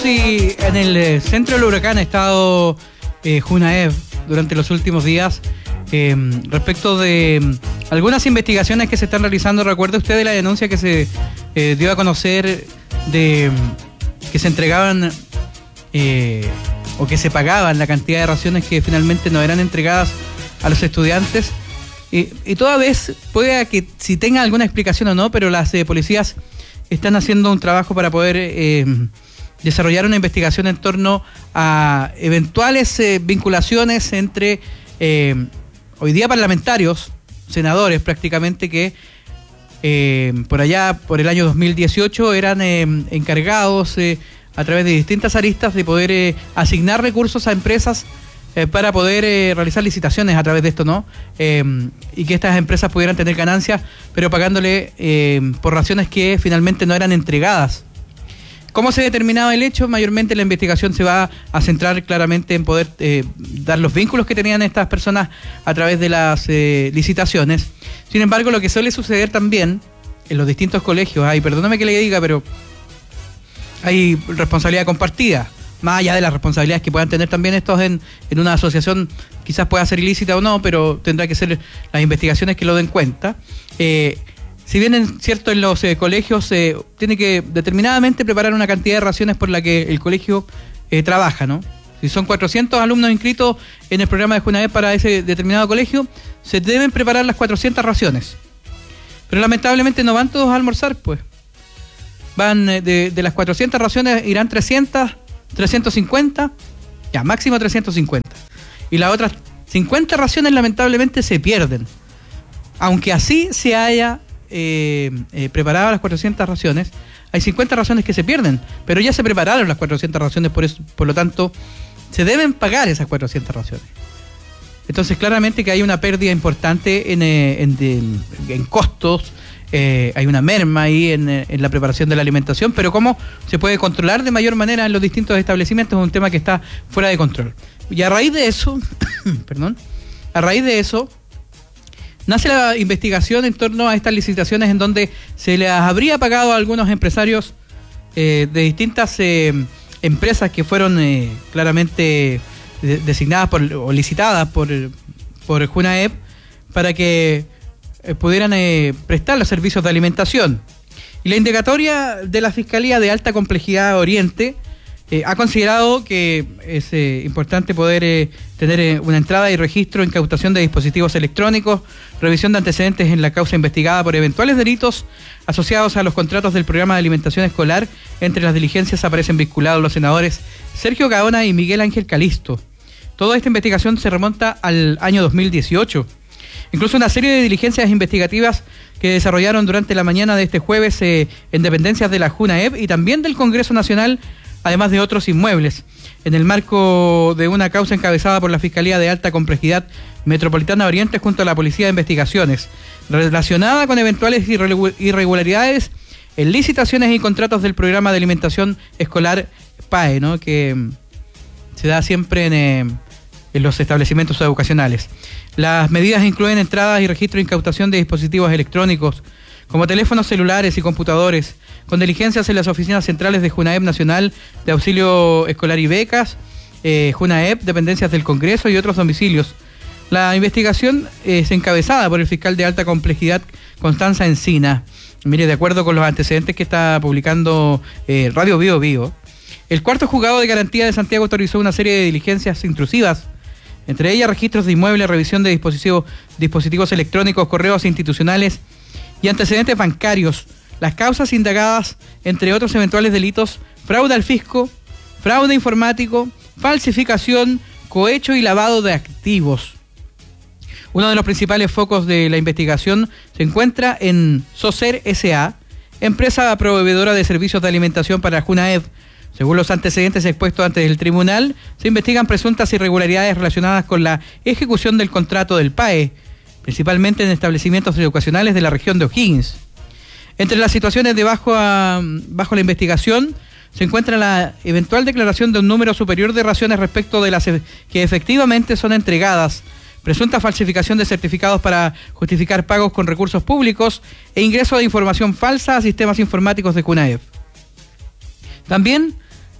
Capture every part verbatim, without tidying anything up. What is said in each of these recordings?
Sí, en el centro del huracán ha estado eh, Junaev durante los últimos días eh, respecto de eh, algunas investigaciones que se están realizando. ¿Recuerda usted de la denuncia que se eh, dio a conocer de que se entregaban eh, o que se pagaban la cantidad de raciones que finalmente no eran entregadas a los estudiantes? Y, y toda vez puede que si tenga alguna explicación o no, pero las eh, policías están haciendo un trabajo para poder eh, desarrollar una investigación en torno a eventuales eh, vinculaciones entre eh, hoy día parlamentarios, senadores prácticamente, que eh, por allá, por el año dos mil dieciocho, eran eh, encargados eh, a través de distintas aristas de poder eh, asignar recursos a empresas eh, para poder eh, realizar licitaciones a través de esto, ¿no? Eh, y que estas empresas pudieran tener ganancias, pero pagándole eh, por raciones que finalmente no eran entregadas. ¿Cómo se determinaba el hecho? Mayormente la investigación se va a centrar claramente en poder eh, dar los vínculos que tenían estas personas a través de las eh, licitaciones. Sin embargo, lo que suele suceder también en los distintos colegios, hay, perdóname que le diga, pero hay responsabilidad compartida, más allá de las responsabilidades que puedan tener también estos en, en una asociación, quizás pueda ser ilícita o no, pero tendrá que ser las investigaciones que lo den cuenta. Eh, Si bien es cierto, en los eh, colegios se eh, tiene que determinadamente preparar una cantidad de raciones por la que el colegio eh, trabaja, ¿no? Si son cuatrocientos alumnos inscritos en el programa de Junaev para ese determinado colegio, se deben preparar las cuatrocientas raciones. Pero lamentablemente no van todos a almorzar, pues. Van eh, de, de las cuatrocientas raciones, irán trescientas, trescientos cincuenta, ya, máximo trescientos cincuenta. Y las otras cincuenta raciones lamentablemente se pierden. Aunque así se haya Eh, eh, preparado las cuatrocientas raciones, hay cincuenta raciones que se pierden, pero ya se prepararon las cuatrocientas raciones, por eso, por lo tanto se deben pagar esas cuatrocientas raciones. Entonces claramente que hay una pérdida importante en, eh, en, en, en costos, eh, hay una merma ahí en, en la preparación de la alimentación, pero cómo se puede controlar de mayor manera en los distintos establecimientos es un tema que está fuera de control. Y a raíz de eso, perdón, a raíz de eso nace la investigación en torno a estas licitaciones en donde se les habría pagado a algunos empresarios eh, de distintas eh, empresas que fueron eh, claramente de, designadas por, o licitadas por, por Junaev para que eh, pudieran eh, prestar los servicios de alimentación. Y la indagatoria de la Fiscalía de Alta Complejidad Oriente Eh, ha considerado que es eh, importante poder eh, tener eh, una entrada y registro, incautación de dispositivos electrónicos, revisión de antecedentes en la causa investigada por eventuales delitos asociados a los contratos del programa de alimentación escolar. Entre las diligencias aparecen vinculados los senadores Sergio Gaona y Miguel Ángel Calisto. Toda esta investigación se remonta al año dos mil dieciocho. Incluso una serie de diligencias investigativas que desarrollaron durante la mañana de este jueves eh, en dependencias de la Junaev y también del Congreso Nacional, además de otros inmuebles, en el marco de una causa encabezada por la Fiscalía de Alta Complejidad Metropolitana Oriente junto a la Policía de Investigaciones, relacionada con eventuales irregularidades en licitaciones y contratos del programa de alimentación escolar P A E, ¿no? Que se da siempre en, eh, en los establecimientos educacionales. Las medidas incluyen entradas y registro e incautación de dispositivos electrónicos, como teléfonos celulares y computadores, con diligencias en las oficinas centrales de Junaev Nacional de Auxilio Escolar y Becas, eh, Junaev, dependencias del Congreso y otros domicilios. La investigación es encabezada por el fiscal de Alta Complejidad, Constanza Encina. Mire, de acuerdo con los antecedentes que está publicando eh, Radio Bio Bio, el cuarto juzgado de garantía de Santiago autorizó una serie de diligencias intrusivas, entre ellas registros de inmuebles, revisión de dispositivos, dispositivos electrónicos, correos institucionales y antecedentes bancarios. Las causas indagadas, entre otros eventuales delitos, fraude al fisco, fraude informático, falsificación, cohecho y lavado de activos. Uno de los principales focos de la investigación se encuentra en Socer S A, empresa proveedora de servicios de alimentación para Junaev. Según los antecedentes expuestos ante el tribunal, se investigan presuntas irregularidades relacionadas con la ejecución del contrato del P A E, principalmente en establecimientos educacionales de la región de O'Higgins. Entre las situaciones de bajo, a, bajo la investigación se encuentra la eventual declaración de un número superior de raciones respecto de las que efectivamente son entregadas, presunta falsificación de certificados para justificar pagos con recursos públicos e ingreso de información falsa a sistemas informáticos de Junaev. También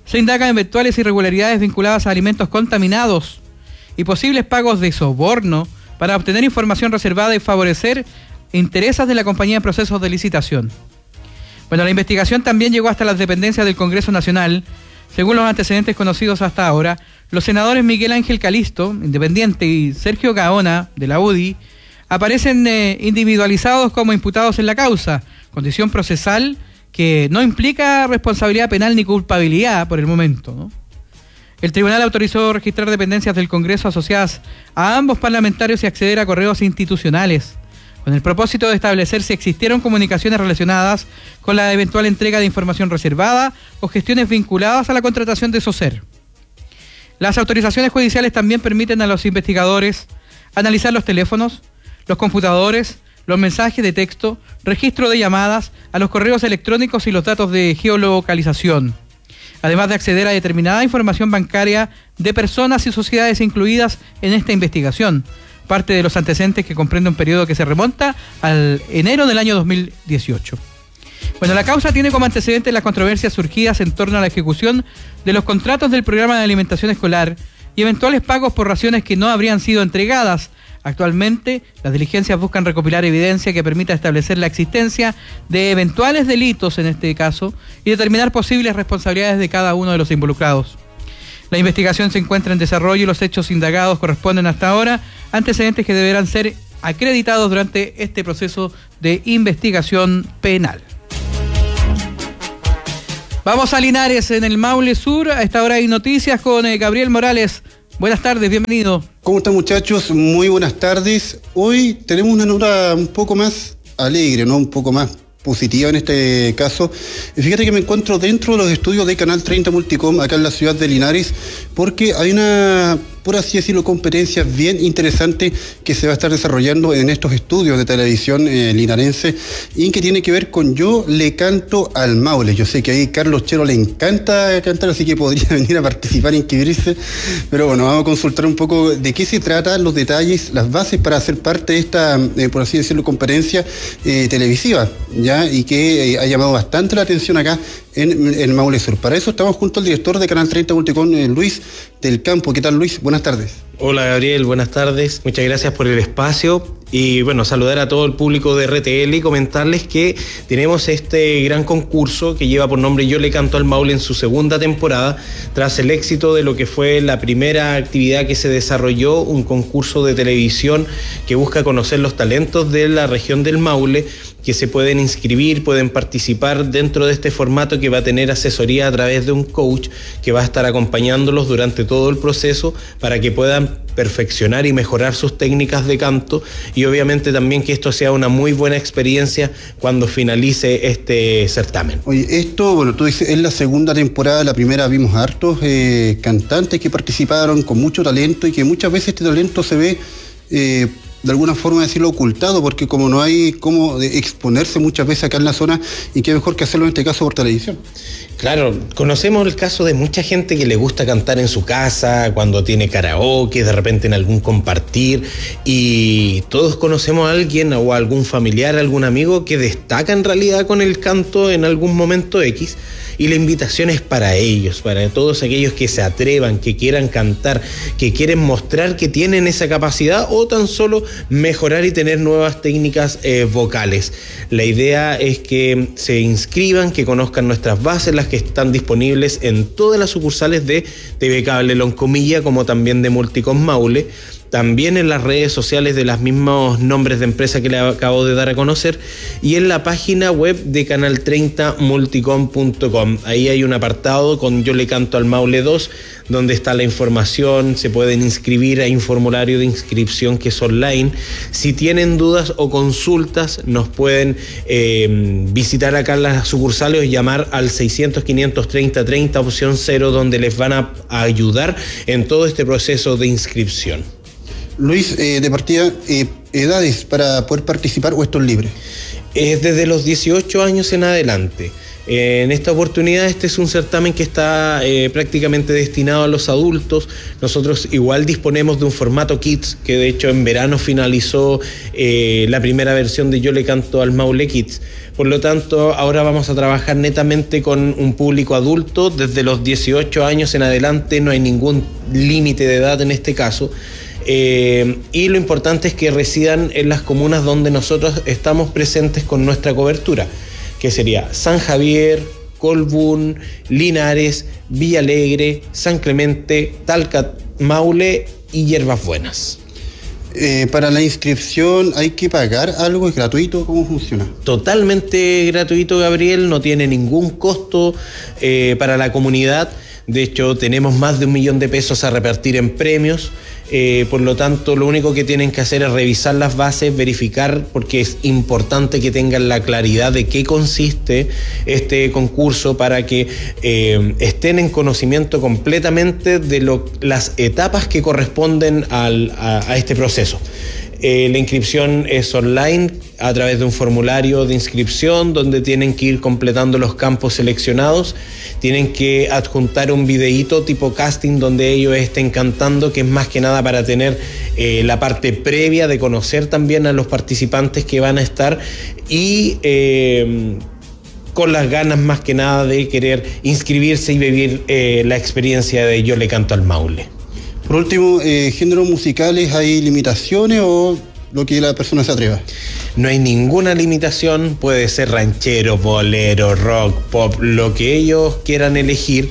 Se indagan eventuales irregularidades vinculadas a alimentos contaminados y posibles pagos de soborno para obtener información reservada y favorecer intereses de la compañía en procesos de licitación. Bueno, la investigación también llegó hasta las dependencias del Congreso Nacional. Según los antecedentes conocidos hasta ahora, los senadores Miguel Ángel Calisto, independiente, y Sergio Gaona, de la U D I, aparecen eh, individualizados como imputados en la causa, condición procesal que no implica responsabilidad penal ni culpabilidad por el momento, ¿no? El tribunal autorizó registrar dependencias del Congreso asociadas a ambos parlamentarios y acceder a correos institucionales, con el propósito de establecer si existieron comunicaciones relacionadas con la eventual entrega de información reservada o gestiones vinculadas a la contratación de SOSER. Las autorizaciones judiciales también permiten a los investigadores analizar los teléfonos, los computadores, los mensajes de texto, registro de llamadas, a los correos electrónicos y los datos de geolocalización, además de acceder a determinada información bancaria de personas y sociedades incluidas en esta investigación, parte de los antecedentes que comprende un periodo que se remonta al enero del año dos mil dieciocho. Bueno, la causa tiene como antecedentes las controversias surgidas en torno a la ejecución de los contratos del programa de alimentación escolar y eventuales pagos por raciones que no habrían sido entregadas. Actualmente, las diligencias buscan recopilar evidencia que permita establecer la existencia de eventuales delitos en este caso y determinar posibles responsabilidades de cada uno de los involucrados. La investigación se encuentra en desarrollo y los hechos indagados corresponden hasta ahora a antecedentes que deberán ser acreditados durante este proceso de investigación penal. Vamos a Linares, en el Maule Sur. A esta hora hay noticias con eh, Gabriel Morales. Buenas tardes, bienvenido. ¿Cómo están, muchachos? Muy buenas tardes. Hoy tenemos una nota un poco más alegre, ¿no? Un poco más positiva en este caso. Fíjate que me encuentro dentro de los estudios de Canal treinta Multicom, acá en la ciudad de Linares, porque hay una, por así decirlo, competencia bien interesante que se va a estar desarrollando en estos estudios de televisión eh, linarense y que tiene que ver con Yo le canto al Maule. Yo sé que ahí Carlos Chero le encanta cantar, así que podría venir a participar e inscribirse, pero bueno, vamos a consultar un poco de qué se trata, los detalles, las bases para ser parte de esta, eh, por así decirlo, competencia eh, televisiva, ya, y que eh, ha llamado bastante la atención acá en el Maule Sur. Para eso estamos junto al director de Canal treinta Multicom, eh, Luis del Campo. ¿Qué tal, Luis? Buenas tardes. Hola, Gabriel, buenas tardes. Muchas gracias por el espacio y bueno, saludar a todo el público de R T L y comentarles que tenemos este gran concurso que lleva por nombre Yo le canto al Maule en su segunda temporada, tras el éxito de lo que fue la primera actividad que se desarrolló, un concurso de televisión que busca conocer los talentos de la región del Maule, que se pueden inscribir, pueden participar dentro de este formato que va a tener asesoría a través de un coach que va a estar acompañándolos durante todo el proceso para que puedan perfeccionar y mejorar sus técnicas de canto y obviamente también que esto sea una muy buena experiencia cuando finalice este certamen. Oye, esto, bueno, tú dices, es la segunda temporada, la primera vimos hartos eh, cantantes que participaron con mucho talento y que muchas veces este talento se ve eh, de alguna forma decirlo ocultado, porque como no hay cómo exponerse muchas veces acá en la zona, y qué mejor que hacerlo en este caso por televisión. Claro, conocemos el caso de mucha gente que le gusta cantar en su casa, cuando tiene karaoke, de repente en algún compartir, y todos conocemos a alguien o a algún familiar, algún amigo que destaca en realidad con el canto en algún momento X, y la invitación es para ellos, para todos aquellos que se atrevan, que quieran cantar, que quieren mostrar que tienen esa capacidad o tan solo mejorar y tener nuevas técnicas eh, vocales. La idea es que se inscriban, que conozcan nuestras bases, las que están disponibles en todas las sucursales de T V Cable Loncomilla, como también de Multicom Maule, también en las redes sociales de los mismos nombres de empresa que le acabo de dar a conocer y en la página web de canal treinta multicom punto com. Ahí hay un apartado con Yo le canto al Maule dos, donde está la información, se pueden inscribir, hay un formulario de inscripción que es online. Si tienen dudas o consultas, nos pueden eh, visitar acá en las sucursales o llamar al seiscientos, quinientos treinta, treinta, opción cero, donde les van a, a ayudar en todo este proceso de inscripción. Luis, eh, de partida, eh, edades para poder participar o esto es libre. Es desde los dieciocho años en adelante. Eh, en esta oportunidad este es un certamen que está eh, prácticamente destinado a los adultos. Nosotros igual disponemos de un formato Kids, que de hecho en verano finalizó eh, la primera versión de Yo le canto al Maule Kids. Por lo tanto, ahora vamos a trabajar netamente con un público adulto. Desde los dieciocho años en adelante no hay ningún límite de edad en este caso. Eh, y lo importante es que residan en las comunas donde nosotros estamos presentes con nuestra cobertura, que sería San Javier, Colbún, Linares, Villa Alegre, San Clemente, Talca, Maule y Hierbas Buenas. Eh, para la inscripción, ¿hay que pagar algo? ¿Es gratuito? ¿Cómo funciona? Totalmente gratuito, Gabriel, no tiene ningún costo eh, para la comunidad. De hecho, tenemos más de un millón de pesos a repartir en premios. Eh, por lo tanto, lo único que tienen que hacer es revisar las bases, verificar, porque es importante que tengan la claridad de qué consiste este concurso para que eh, estén en conocimiento completamente de lo, las etapas que corresponden al, a, a este proceso. Eh, la inscripción es online a través de un formulario de inscripción donde tienen que ir completando los campos seleccionados, tienen que adjuntar un videíto tipo casting donde ellos estén cantando, que es más que nada para tener eh, la parte previa de conocer también a los participantes que van a estar y eh, con las ganas más que nada de querer inscribirse y vivir eh, la experiencia de Yo le canto al Maule. Por último, eh, ¿géneros musicales hay limitaciones o lo que la persona se atreva? No hay ninguna limitación, puede ser ranchero, bolero, rock, pop, lo que ellos quieran elegir.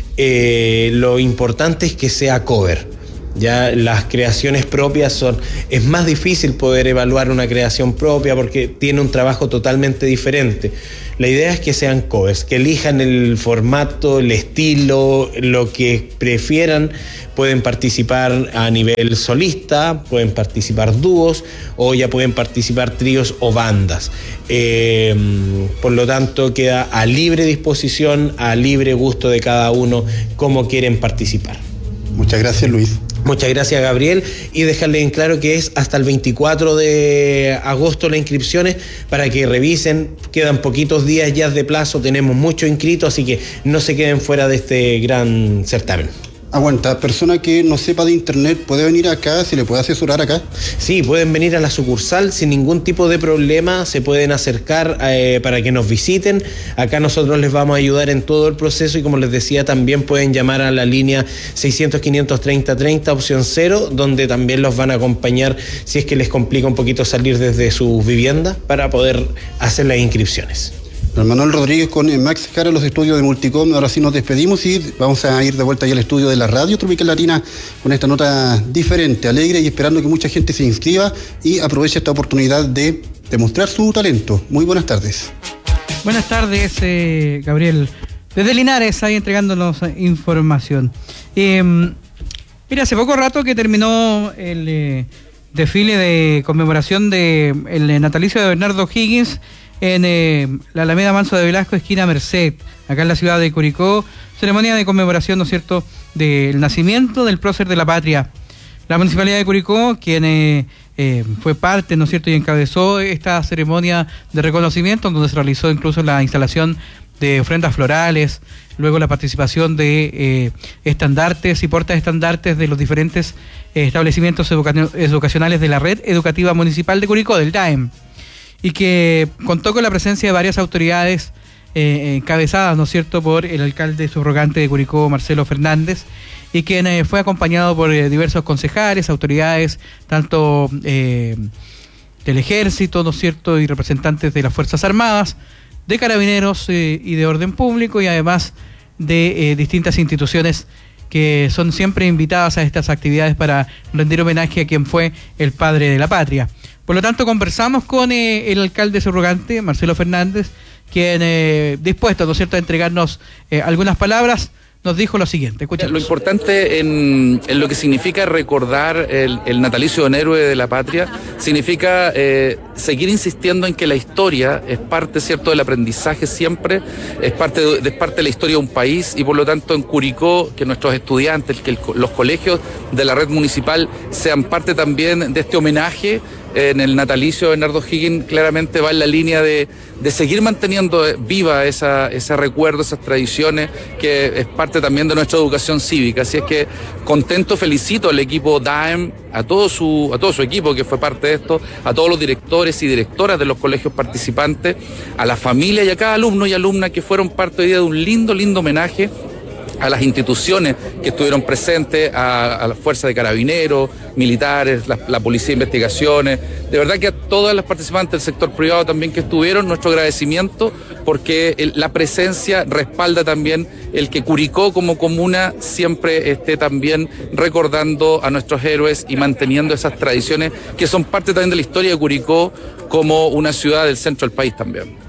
Eh, lo importante es que sea cover. Ya las creaciones propias son, es más difícil poder evaluar una creación propia porque tiene un trabajo totalmente diferente. La idea es que sean covers, que elijan el formato, el estilo, lo que prefieran. Pueden participar a nivel solista, pueden participar dúos o ya pueden participar tríos o bandas. Eh, por lo tanto, queda a libre disposición, a libre gusto de cada uno cómo quieren participar. Muchas gracias, Luis. Muchas gracias, Gabriel, y dejarle en claro que es hasta el veinticuatro de agosto las inscripciones para que revisen. Quedan poquitos días ya de plazo, tenemos muchos inscritos, así que no se queden fuera de este gran certamen. Aguanta, persona que no sepa de internet, ¿puede venir acá? ¿Se le puede asesorar acá? Sí, pueden venir a la sucursal sin ningún tipo de problema, se pueden acercar eh, para que nos visiten. Acá nosotros les vamos a ayudar en todo el proceso y como les decía, también pueden llamar a la línea seiscientos, quinientos treinta, treinta, opción cero, donde también los van a acompañar si es que les complica un poquito salir desde su vivienda para poder hacer las inscripciones. Manuel Rodríguez con Max Jara, los estudios de Multicom. Ahora sí nos despedimos y vamos a ir de vuelta ya al estudio de la Radio Tropical Latina con esta nota diferente, alegre y esperando que mucha gente se inscriba y aproveche esta oportunidad de demostrar su talento. Muy buenas tardes. Buenas tardes, eh, Gabriel. Desde Linares, ahí entregándonos información. Eh, mira, hace poco rato que terminó el eh, desfile de conmemoración del de natalicio de Bernardo Higgins en eh, la Alameda Manso de Velasco, esquina Merced, acá en la ciudad de Curicó, ceremonia de conmemoración, ¿no es cierto?, del nacimiento del prócer de la patria. La Municipalidad de Curicó, quien eh, eh, fue parte, ¿no es cierto?, y encabezó esta ceremonia de reconocimiento, donde se realizó incluso la instalación de ofrendas florales, luego la participación de eh, estandartes y portaestandartes de los diferentes eh, establecimientos educa- educacionales de la Red Educativa Municipal de Curicó, del D A E M, y que contó con la presencia de varias autoridades eh, encabezadas, ¿no es cierto?, por el alcalde subrogante de Curicó, Marcelo Fernández, y quien eh, fue acompañado por eh, diversos concejales, autoridades, tanto eh, del Ejército, ¿no es cierto?, y representantes de las Fuerzas Armadas, de Carabineros eh, y de Orden Público, y además de eh, distintas instituciones que son siempre invitadas a estas actividades para rendir homenaje a quien fue el padre de la patria. Por lo tanto, conversamos con eh, el alcalde subrogante, Marcelo Fernández, quien, eh, dispuesto, ¿no es cierto?, a entregarnos eh, algunas palabras, nos dijo lo siguiente. Escuchemos. Lo importante en, en lo que significa recordar el, el natalicio de un héroe de la patria, significa eh, seguir insistiendo en que la historia es parte, ¿cierto?, del aprendizaje siempre, es parte de, es parte de la historia de un país, y por lo tanto en Curicó, que nuestros estudiantes, que el, los colegios de la red municipal sean parte también de este homenaje en el natalicio de Bernardo O'Higgins claramente va en la línea de, de seguir manteniendo viva esa, ese recuerdo, esas tradiciones, que es parte también de nuestra educación cívica. Así es que contento, felicito al equipo D A E M, a todo su, a todo su equipo que fue parte de esto, a todos los directores y directoras de los colegios participantes, a la familia y a cada alumno y alumna que fueron parte hoy día de un lindo, lindo homenaje a las instituciones que estuvieron presentes, a, a la Fuerza de Carabineros, militares, la, la Policía de Investigaciones, de verdad que a todas las participantes del sector privado también que estuvieron, nuestro agradecimiento, porque el, la presencia respalda también el que Curicó como comuna siempre esté también recordando a nuestros héroes y manteniendo esas tradiciones que son parte también de la historia de Curicó como una ciudad del centro del país también.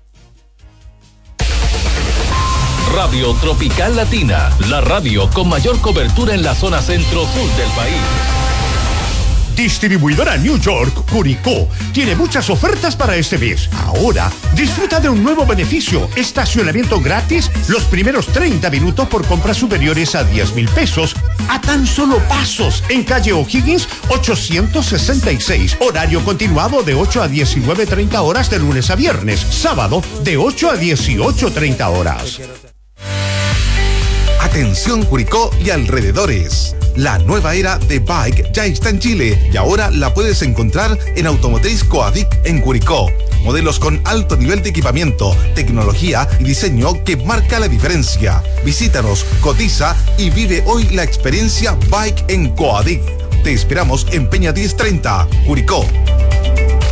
Radio Tropical Latina, la radio con mayor cobertura en la zona centro-sur del país. Distribuidora New York, Curicó, tiene muchas ofertas para este mes. Ahora, disfruta de un nuevo beneficio, estacionamiento gratis los primeros treinta minutos por compras superiores a diez mil pesos, a tan solo pasos, en calle O'Higgins ochocientos sesenta y seis, horario continuado de ocho a diecinueve treinta horas de lunes a viernes, sábado de ocho a dieciocho treinta horas. Atención Curicó y alrededores. La nueva era de Bike ya está en Chile y ahora la puedes encontrar en Automotriz Coadic en Curicó. Modelos con alto nivel de equipamiento, tecnología y diseño que marca la diferencia. Visítanos, cotiza y vive hoy la experiencia Bike en Coadic. Te esperamos en Peña diez treinta, Curicó.